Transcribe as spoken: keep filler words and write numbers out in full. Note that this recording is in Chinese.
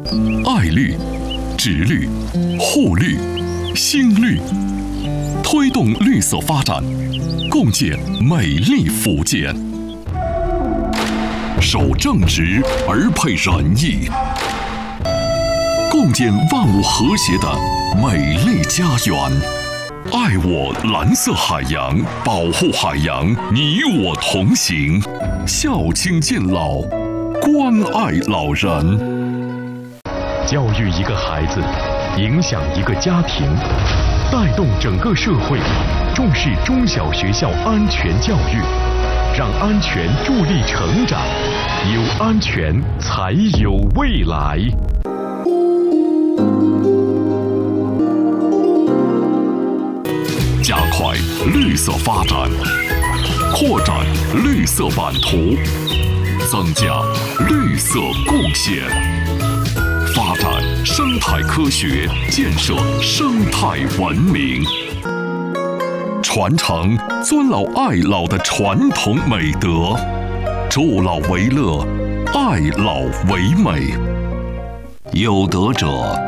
爱绿、植绿、护绿、新绿，推动绿色发展，共建美丽福建。守正直而配仁义，共建万物和谐的美丽家园。爱我蓝色海洋，保护海洋，你我同行。孝亲敬老，关爱老人。 教育一个孩子，影响一个家庭，带动整个社会，重视中小学校安全教育，让安全助力成长，有安全才有未来。 加快绿色发展，扩展绿色版图，增加绿色贡献，发展生态科学，建设生态文明，传承尊老爱老的传统美德，助老为乐，爱老为美。有德者